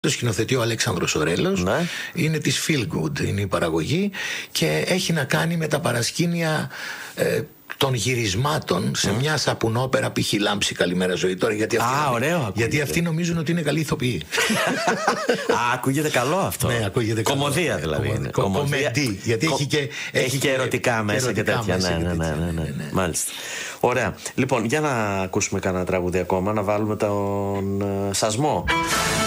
Το σκηνοθετεί ο Αλέξανδρος Ορέλος, Ναι. είναι της Feel Good, είναι η παραγωγή και έχει να κάνει με τα παρασκήνια των γυρισμάτων σε μια σαπουνόπερα π.χ. Λάμψη Καλημέρα Ζωή τώρα, γιατί ωραίο γιατί αυτοί νομίζουν ότι είναι καλοί ηθοποιοί. Ακούγεται καλό αυτό. Ναι, ακούγεται καλό. Κομμωδία δηλαδή είναι. Κομμεντή, γιατί έχει και ερωτικά μέσα και τέτοια. Ναι. Μάλιστα. Ωραία. Λοιπόν, για να ακούσουμε κανένα τραγούδι ακόμα, να βάλουμε τον Σασμό.